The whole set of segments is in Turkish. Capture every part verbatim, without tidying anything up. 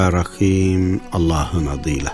Rahim Allah'ın adıyla.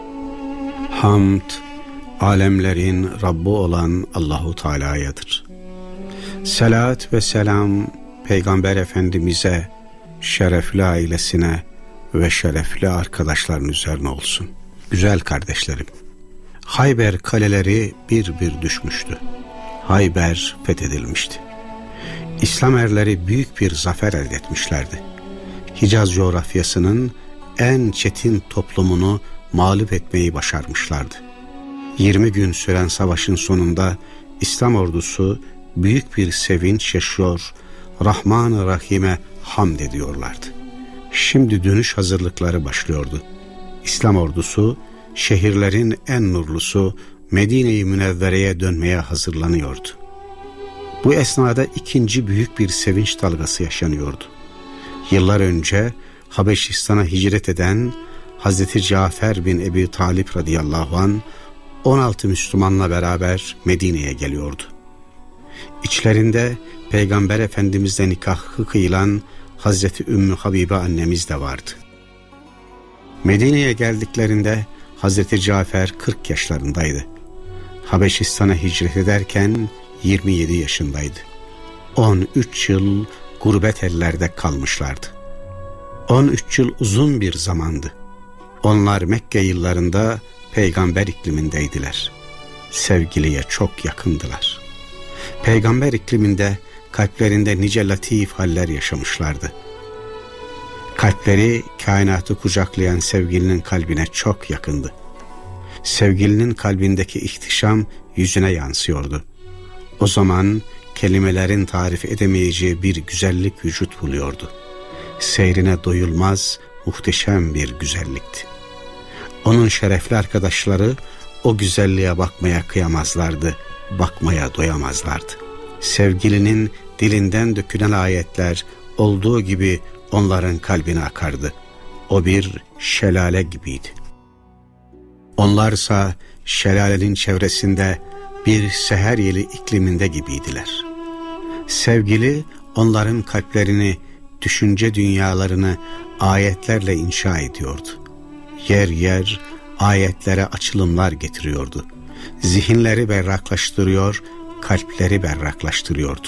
Hamd, alemlerin Rabbi olan Allahu Teala'yadır. Salat ve selam Peygamber Efendimiz'e, şerefli ailesine ve şerefli arkadaşların üzerine olsun. Güzel kardeşlerim, Hayber kaleleri bir bir düşmüştü. Hayber fethedilmişti. İslam erleri büyük bir zafer elde etmişlerdi. Hicaz coğrafyasının en çetin toplumunu mağlup etmeyi başarmışlardı. yirmi gün süren savaşın sonunda İslam ordusu büyük bir sevinç yaşıyor, Rahman-ı Rahim'e hamd ediyorlardı. Şimdi dönüş hazırlıkları başlıyordu. İslam ordusu şehirlerin en nurlusu Medine-i Münevvere'ye dönmeye hazırlanıyordu. Bu esnada ikinci büyük bir sevinç dalgası yaşanıyordu. Yıllar önce Habeşistan'a hicret eden Hazreti Cafer bin Ebi Talib radıyallahu anh on altı Müslümanla beraber Medine'ye geliyordu. İçlerinde Peygamber Efendimiz'le nikahı kıyılan Hazreti Ümmü Habibe annemiz de vardı. Medine'ye geldiklerinde Hazreti Cafer kırk yaşlarındaydı. Habeşistan'a hicret ederken yirmi yedi yaşındaydı. on üç yıl gurbet ellerde kalmışlardı. on üç yıl uzun bir zamandı. Onlar Mekke yıllarında peygamber iklimindeydiler. Sevgiliye çok yakındılar. Peygamber ikliminde kalplerinde nice latif haller yaşamışlardı. Kalpleri kainatı kucaklayan sevgilinin kalbine çok yakındı. Sevgilinin kalbindeki ihtişam yüzüne yansıyordu. O zaman kelimelerin tarif edemeyeceği bir güzellik vücut buluyordu. Seyrine doyulmaz, muhteşem bir güzellikti. Onun şerefli arkadaşları o güzelliğe bakmaya kıyamazlardı, bakmaya doyamazlardı. Sevgilinin dilinden dökülen ayetler olduğu gibi onların kalbine akardı. O bir şelale gibiydi. Onlarsa şelalenin çevresinde bir seher yeli ikliminde gibiydiler. Sevgili onların kalplerini, düşünce dünyalarını ayetlerle inşa ediyordu. Yer yer ayetlere açılımlar getiriyordu. Zihinleri berraklaştırıyor, kalpleri berraklaştırıyordu.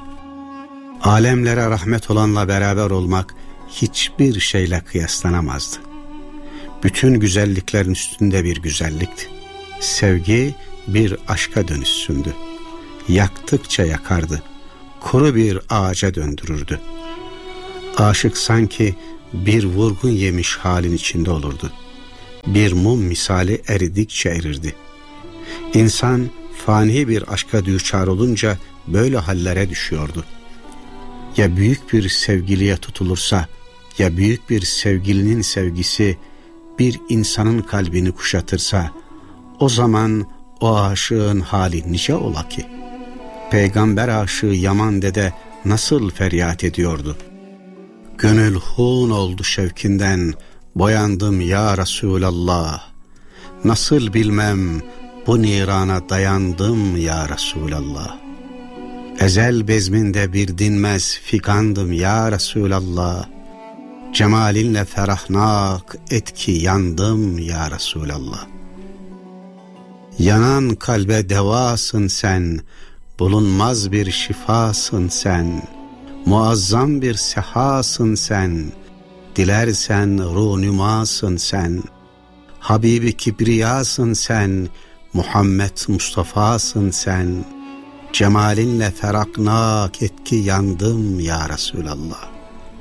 Alemlere rahmet olanla beraber olmak hiçbir şeyle kıyaslanamazdı. Bütün güzelliklerin üstünde bir güzellikti. Sevgi bir aşka dönüşsündü. Yaktıkça yakardı. Kuru bir ağaca döndürürdü. Aşık sanki bir vurgun yemiş halin içinde olurdu. Bir mum misali eridikçe erirdi. İnsan fani bir aşka düçar olunca böyle hallere düşüyordu. Ya büyük bir sevgiliye tutulursa, ya büyük bir sevgilinin sevgisi bir insanın kalbini kuşatırsa, o zaman o aşığın hali nice ola ki? Peygamber aşığı Yaman dede nasıl feryat ediyordu? Gönül hun oldu şevkinden, boyandım ya Resulallah. Nasıl bilmem bu nirana dayandım ya Resulallah. Ezel bezminde bir dinmez figandım ya Resulallah. Cemalinle ferahnak et ki yandım ya Resulallah. Yanan kalbe devasın sen, bulunmaz bir şifasın sen. Muazzam bir sehasın sen, dilersen ruhnümasın sen. Habibi kibriyasın sen, Muhammed Mustafa'sın sen. Cemalinle feraknak et ki yandım ya Resulallah.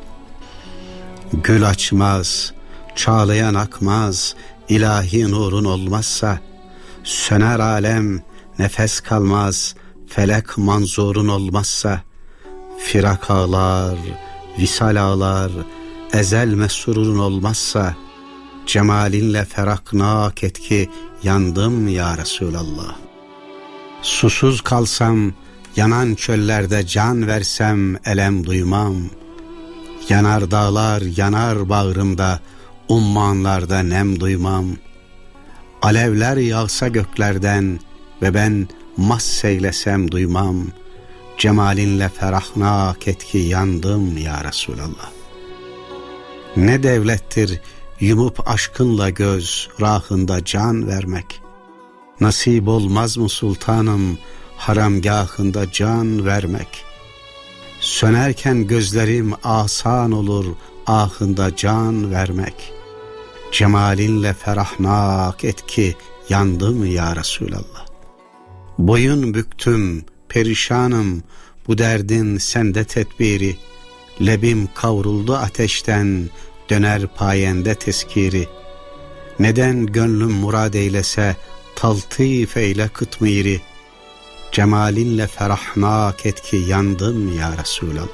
Gül açmaz, çağlayan akmaz, ilahi nurun olmazsa, söner alem, nefes kalmaz, felek manzurun olmazsa, firak ağlar, visal ağlar, ezel mesrurun olmazsa, cemalinle feraknak et ki yandım ya Resulallah. Susuz kalsam, yanan çöllerde can versem elem duymam. Yanar dağlar, yanar bağrımda, ummanlarda nem duymam. Alevler yağsa göklerden ve ben masseylesem duymam. Cemalinle ferahnak et ki yandım ya Resulallah. Ne devlettir yumup aşkınla göz, rahında can vermek. Nasip olmaz mı sultanım, haramgahında can vermek? Sönerken gözlerim asan olur, ahında can vermek. Cemalinle ferahnak et ki yandım ya Resulallah. Boyun büktüm, perişanım, bu derdin sende tedbiri. Lebim kavruldu ateşten, döner payende teskiri. Neden gönlüm murad eylese, taltif eyle kıtmiri. Cemalinle ferahnak et ki yandım ya Resulallah.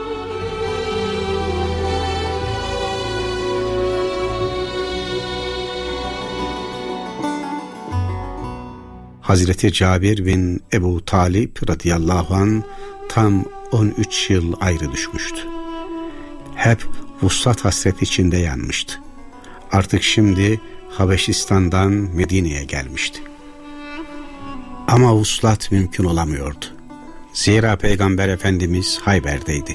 Hazreti Cabir bin Ebu Talip radıyallahu anh tam on üç yıl ayrı düşmüştü. Hep vuslat hasret içinde yanmıştı. Artık şimdi Habeşistan'dan Medine'ye gelmişti. Ama vuslat mümkün olamıyordu. Zira Peygamber Efendimiz Hayber'deydi.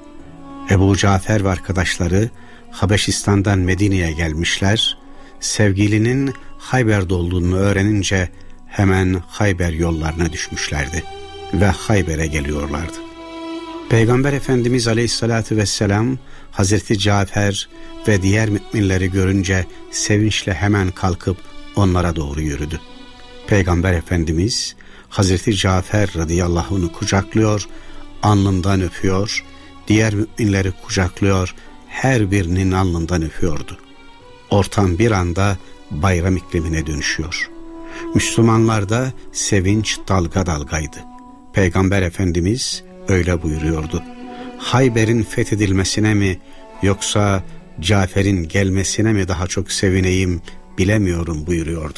Ebu Cafer ve arkadaşları Habeşistan'dan Medine'ye gelmişler. Sevgilinin Hayber'de olduğunu öğrenince hemen Hayber yollarına düşmüşlerdi ve Hayber'e geliyorlardı. Peygamber Efendimiz Aleyhisselatü Vesselam Hazreti Cafer ve diğer müminleri görünce sevinçle hemen kalkıp onlara doğru yürüdü. Peygamber Efendimiz Hazreti Cafer radıyallahu anh'ı kucaklıyor, alnından öpüyor, diğer müminleri kucaklıyor, her birinin alnından öpüyordu. Ortam bir anda bayram iklimine dönüşüyor. Müslümanlarda sevinç dalga dalgaydı. Peygamber Efendimiz öyle buyuruyordu. Hayber'in fethedilmesine mi yoksa Cafer'in gelmesine mi daha çok sevineyim bilemiyorum buyuruyordu.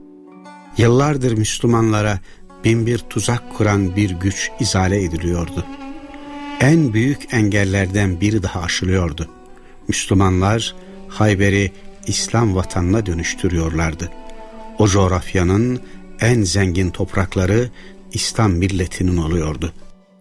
Yıllardır Müslümanlara bin bir tuzak kuran bir güç izale ediliyordu. En büyük engellerden biri daha aşılıyordu. Müslümanlar Hayber'i İslam vatanına dönüştürüyorlardı. O coğrafyanın en zengin toprakları İslam milletinin oluyordu.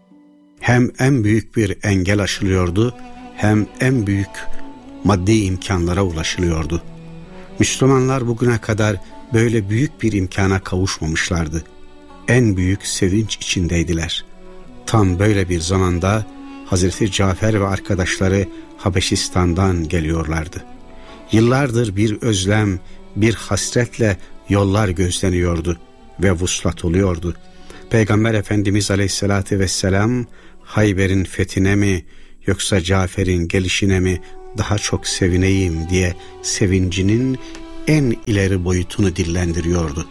Hem en büyük bir engel aşılıyordu, hem en büyük maddi imkanlara ulaşılıyordu. Müslümanlar bugüne kadar böyle büyük bir imkana kavuşmamışlardı. En büyük sevinç içindeydiler. Tam böyle bir zamanda Hazreti Cafer ve arkadaşları Habeşistan'dan geliyorlardı. Yıllardır bir özlem, bir hasretle yollar gözleniyordu ve vuslat oluyordu. Peygamber Efendimiz Aleyhisselatü Vesselam Hayber'in fethine mi yoksa Cafer'in gelişine mi daha çok sevineyim diye sevincinin en ileri boyutunu dillendiriyordu.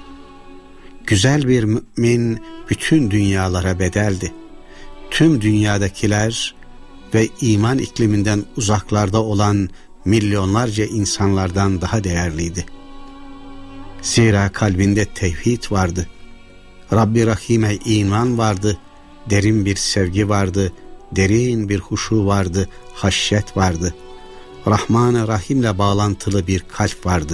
Güzel bir mümin bütün dünyalara bedeldi. Tüm dünyadakiler ve iman ikliminden uzaklarda olan milyonlarca insanlardan daha değerliydi. Zira kalbinde tevhid vardı. Rabbi Rahim'e iman vardı. Derin bir sevgi vardı. Derin bir huşu vardı. Haşyet vardı. Rahman-ı Rahim'le bağlantılı bir kalp vardı.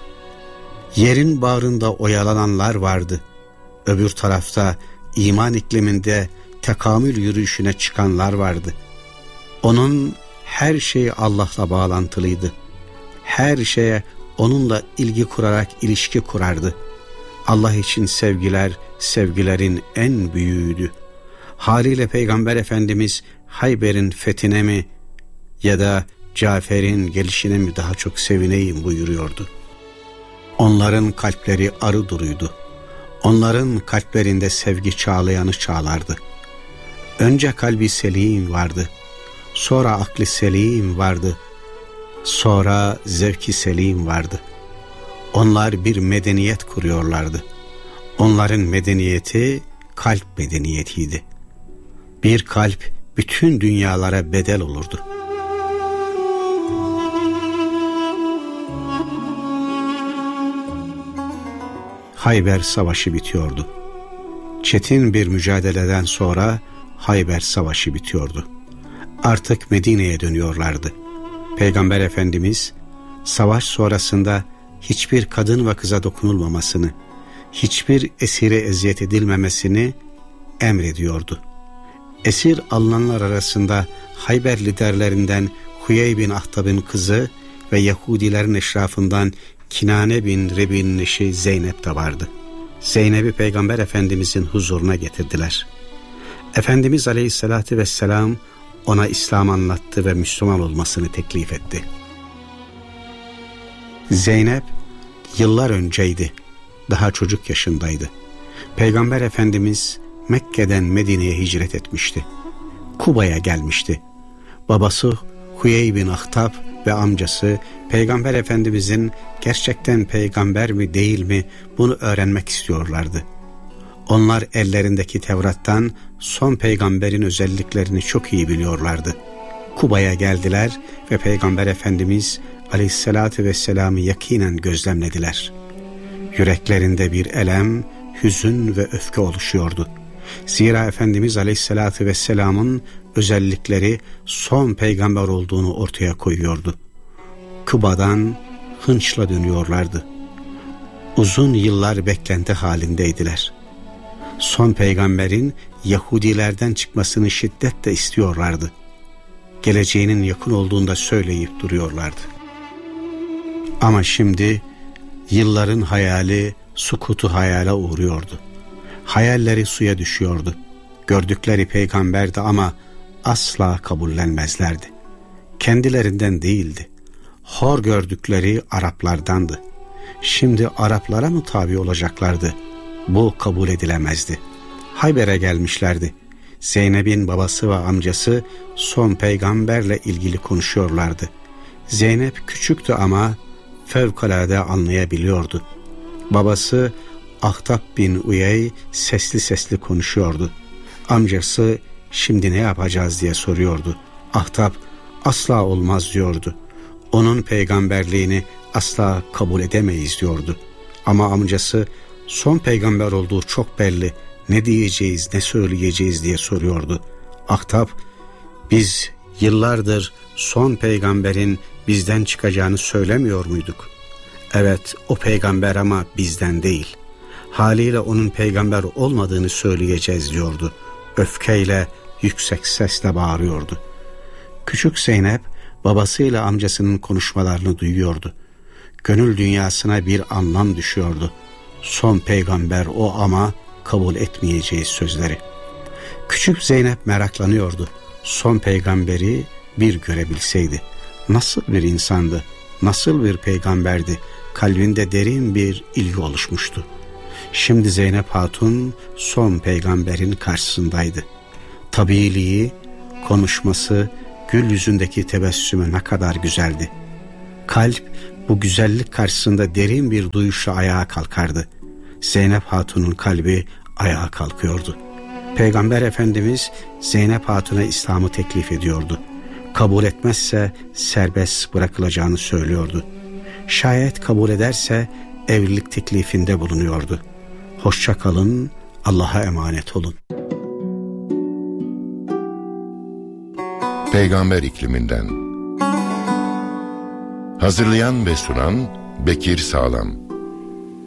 Yerin bağrında oyalananlar vardı. Öbür tarafta iman ikliminde tekamül yürüyüşüne çıkanlar vardı. Onun her şeyi Allah'la bağlantılıydı. Her şeye onunla ilgi kurarak ilişki kurardı. Allah için sevgiler, sevgilerin en büyüğüydü. Haliyle Peygamber Efendimiz Hayber'in fethine mi ya da Cafer'in gelişine mi daha çok sevineyim buyuruyordu. Onların kalpleri arı duruydu. Onların kalplerinde sevgi çağlayanı çağlardı. Önce kalbi selim vardı. Sonra akli selim vardı. Sonra zevki selim vardı. Onlar bir medeniyet kuruyorlardı. Onların medeniyeti kalp medeniyetiydi. Bir kalp bütün dünyalara bedel olurdu. Hayber Savaşı bitiyordu. Çetin bir mücadeleden sonra Hayber Savaşı bitiyordu. Artık Medine'ye dönüyorlardı. Peygamber Efendimiz savaş sonrasında hiçbir kadın ve kıza dokunulmamasını, hiçbir esire eziyet edilmemesini emrediyordu. Esir alınanlar arasında Hayber liderlerinden Huyey bin Ahtab'ın kızı ve Yahudilerin eşrafından Kinane bin Rebi'nin eşi Zeynep de vardı. Zeynep'i Peygamber Efendimizin huzuruna getirdiler. Efendimiz Aleyhisselatü Vesselam ona İslam anlattı ve Müslüman olmasını teklif etti. Zeynep yıllar önceydi, daha çocuk yaşındaydı. Peygamber Efendimiz Mekke'den Medine'ye hicret etmişti. Kuba'ya gelmişti. Babası Huyey bin Ahtab ve amcası Peygamber Efendimizin gerçekten peygamber mi değil mi bunu öğrenmek istiyorlardı. Onlar ellerindeki Tevrat'tan son peygamberin özelliklerini çok iyi biliyorlardı. Kuba'ya geldiler ve Peygamber Efendimiz Aleyhisselatü Vesselam'ı yakinen gözlemlediler. Yüreklerinde bir elem, hüzün ve öfke oluşuyordu. Zira Efendimiz Aleyhisselatü Vesselam'ın özellikleri son peygamber olduğunu ortaya koyuyordu. Kuba'dan hınçla dönüyorlardı. Uzun yıllar beklenti halindeydiler. Son peygamberin Yahudilerden çıkmasını şiddetle istiyorlardı. Geleceğinin yakın olduğunda söyleyip duruyorlardı. Ama şimdi yılların hayali sukutu hayale uğruyordu. Hayalleri suya düşüyordu. Gördükleri peygamberdi ama asla kabullenmezlerdi. Kendilerinden değildi. Hor gördükleri Araplardandı. Şimdi Araplara mı tabi olacaklardı? Bu kabul edilemezdi. Hayber'e gelmişlerdi. Zeynep'in babası ve amcası son peygamberle ilgili konuşuyorlardı. Zeynep küçüktü ama fevkalade anlayabiliyordu. Babası Ahtab bin Uyey sesli sesli konuşuyordu. Amcası şimdi ne yapacağız diye soruyordu. Ahtab asla olmaz diyordu. Onun peygamberliğini asla kabul edemeyiz diyordu. Ama amcası son peygamber olduğu çok belli, ne diyeceğiz ne söyleyeceğiz diye soruyordu. Ahtab biz yıllardır son peygamberin bizden çıkacağını söylemiyor muyduk? Evet o peygamber ama bizden değil. Haliyle onun peygamber olmadığını söyleyeceğiz diyordu. Öfkeyle yüksek sesle bağırıyordu. Küçük Zeynep babasıyla amcasının konuşmalarını duyuyordu. Gönül dünyasına bir anlam düşüyordu. Son peygamber o ama kabul etmeyeceğiz sözleri. Küçük Zeynep meraklanıyordu. Son peygamberi bir görebilseydi. Nasıl bir insandı? Nasıl bir peygamberdi? Kalbinde derin bir ilgi oluşmuştu. Şimdi Zeynep Hatun son peygamberin karşısındaydı. Tabiiliği, konuşması, gül yüzündeki tebessümü ne kadar güzeldi. Kalp bu güzellik karşısında derin bir duyuşla ayağa kalkardı. Zeynep Hatun'un kalbi ayağa kalkıyordu. Peygamber Efendimiz Zeynep Hatun'a İslam'ı teklif ediyordu. Kabul etmezse serbest bırakılacağını söylüyordu. Şayet kabul ederse evlilik teklifinde bulunuyordu. Hoşça kalın, Allah'a emanet olun. Peygamber ikliminden. Hazırlayan ve sunan Bekir Sağlam.